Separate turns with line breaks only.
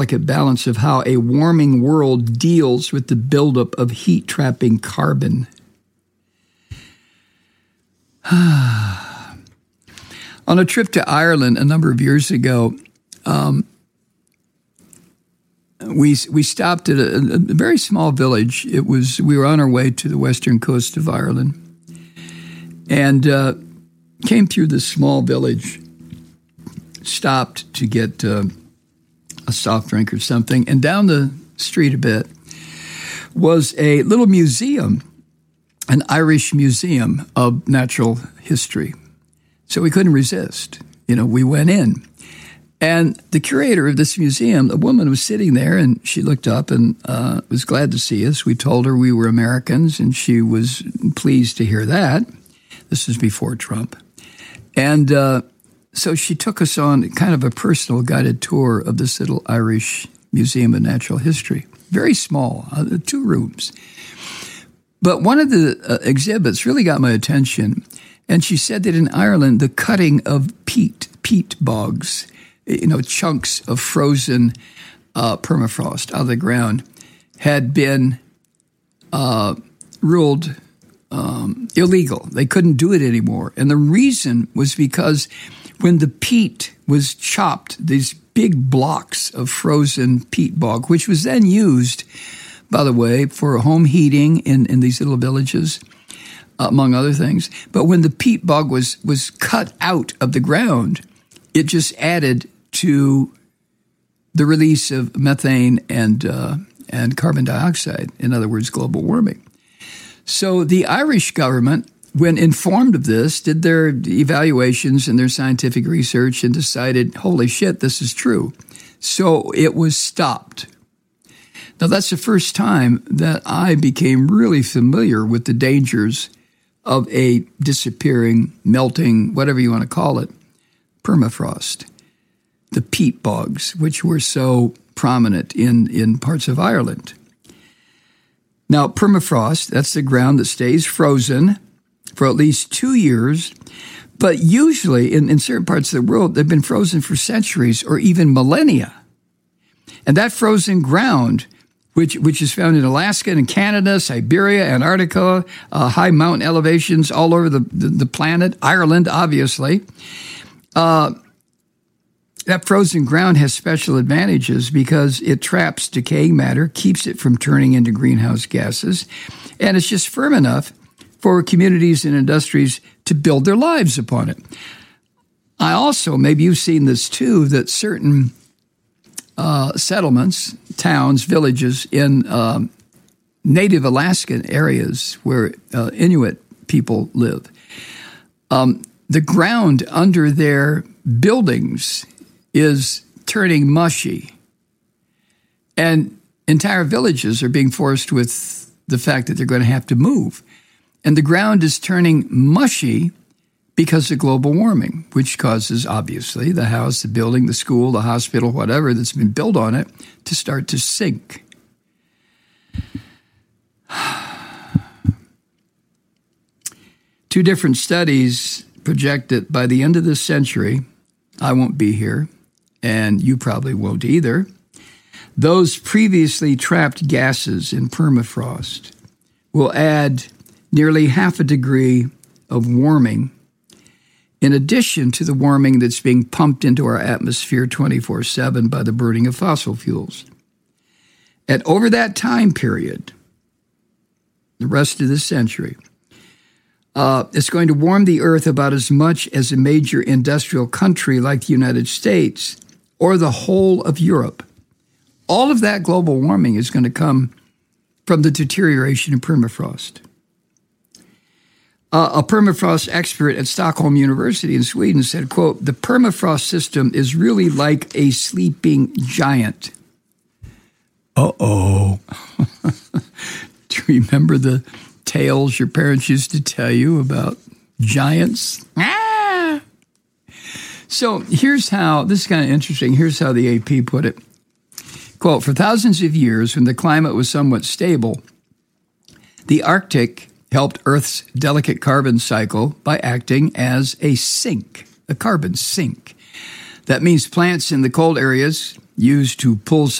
delicate balance of how a warming world deals with the buildup of heat-trapping carbon. On a trip to Ireland a number of years ago, we stopped at a very small village. We were on our way to the western coast of Ireland, and came through this small village, stopped to get a soft drink or something, and down the street a bit was a little museum, an Irish museum of natural history. So we couldn't resist. We went in. And the curator of this museum, a woman was sitting there, and she looked up and was glad to see us. We told her we were Americans, and she was pleased to hear that. This was before Trump. And so she took us on kind of a personal guided tour of this little Irish Museum of Natural History. Very small, 2 rooms. But one of the exhibits really got my attention. And she said that in Ireland, the cutting of peat bogs, chunks of frozen permafrost out of the ground, had been ruled illegal. They couldn't do it anymore. And the reason was because when the peat was chopped, these big blocks of frozen peat bog, which was then used, by the way, for home heating in these little villages, among other things. But when the peat bog was cut out of the ground, it just added to the release of methane and carbon dioxide, in other words, global warming. So the Irish government, when informed of this, did their evaluations and their scientific research and decided, holy shit, this is true. So it was stopped. Now, that's the first time that I became really familiar with the dangers of a disappearing, melting, whatever you want to call it, permafrost. The peat bogs, which were so prominent in parts of Ireland. Now, permafrost, that's the ground that stays frozen for at least 2 years, but usually in certain parts of the world, they've been frozen for centuries or even millennia. And that frozen ground, which is found in Alaska and Canada, Siberia, Antarctica, high mountain elevations all over the planet, Ireland, obviously. That frozen ground has special advantages because it traps decaying matter, keeps it from turning into greenhouse gases, and it's just firm enough for communities and industries to build their lives upon it. I also, maybe you've seen this too, that certain settlements, towns, villages in native Alaskan areas where Inuit people live, the ground under their buildings is turning mushy. And entire villages are being forced with the fact that they're going to have to move. And the ground is turning mushy because of global warming, which causes, obviously, the house, the building, the school, the hospital, whatever that's been built on it, to start to sink. Two different studies project that by the end of this century, I won't be here, and you probably won't either, those previously trapped gases in permafrost will add nearly half a degree of warming in addition to the warming that's being pumped into our atmosphere 24/7 by the burning of fossil fuels. And over that time period, the rest of this century, it's going to warm the earth about as much as a major industrial country like the United States or the whole of Europe. All of that global warming is going to come from the deterioration of permafrost. A permafrost expert at Stockholm University in Sweden said, quote, "The permafrost system is really like a sleeping giant." Uh-oh. Do you remember the tales your parents used to tell you about giants? Ah! So here's how, this is kind of interesting, here's how the AP put it. Quote, "For thousands of years, when the climate was somewhat stable, the Arctic helped Earth's delicate carbon cycle by acting as a sink, a carbon sink. That means plants in the cold areas used to pull